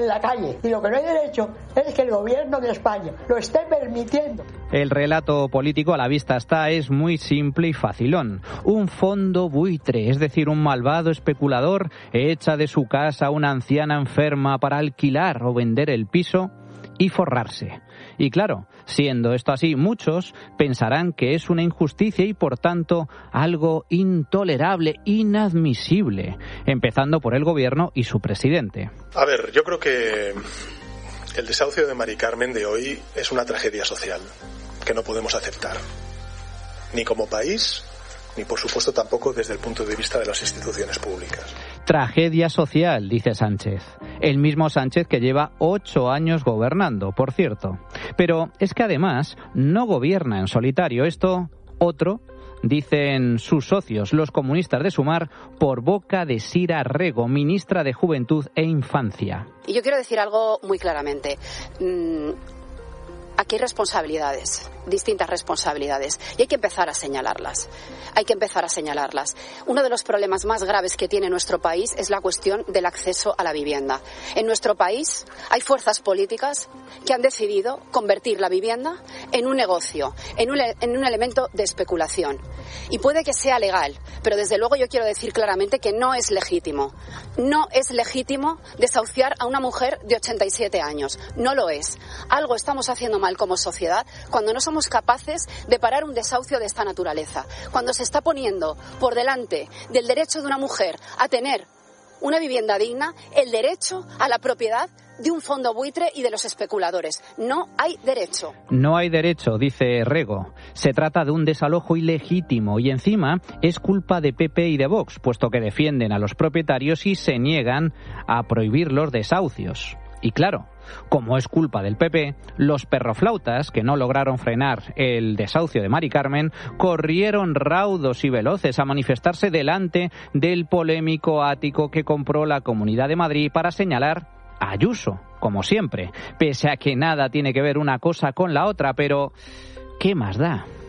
en la calle. Y lo que no hay derecho es que el gobierno de España lo esté permitiendo. El relato político a la vista está, es muy simple y facilón. Un fondo buitre, es decir, un malvado especulador echa de su casa a una anciana enferma para alquilar o vender el piso y forrarse. Y claro, siendo esto así, muchos pensarán que es una injusticia y por tanto algo intolerable, inadmisible, empezando por el gobierno y su presidente. A ver, yo creo que el desahucio de Mari Carmen de hoy es una tragedia social que no podemos aceptar, ni como país, ni por supuesto tampoco desde el punto de vista de las instituciones públicas. Tragedia social, dice Sánchez. El mismo Sánchez que lleva 8 años gobernando, por cierto. Pero es que además no gobierna en solitario. Esto, otro, dicen sus socios, los comunistas de Sumar, por boca de Sira Rego, ministra de Juventud e Infancia. Y yo quiero decir algo muy claramente. Aquí hay responsabilidades, distintas responsabilidades, y hay que empezar a señalarlas. Uno de los problemas más graves que tiene nuestro país es la cuestión del acceso a la vivienda. En nuestro país hay fuerzas políticas que han decidido convertir la vivienda en un negocio, en un elemento de especulación. Y puede que sea legal, pero desde luego yo quiero decir claramente que no es legítimo. No es legítimo desahuciar a una mujer de 87 años. No lo es. Algo estamos haciendo mal como sociedad cuando no somos capaces de parar un desahucio de esta naturaleza, cuando se está poniendo por delante del derecho de una mujer a tener una vivienda digna el derecho a la propiedad de un fondo buitre y de los especuladores. No hay derecho. No hay derecho, dice Rego. Se trata de un desalojo ilegítimo y encima es culpa de PP y de Vox, puesto que defienden a los propietarios y se niegan a prohibir los desahucios. Y claro, como es culpa del PP, los perroflautas, que no lograron frenar el desahucio de Mari Carmen, corrieron raudos y veloces a manifestarse delante del polémico ático que compró la Comunidad de Madrid para señalar a Ayuso, como siempre, pese a que nada tiene que ver una cosa con la otra, pero ¿qué más da?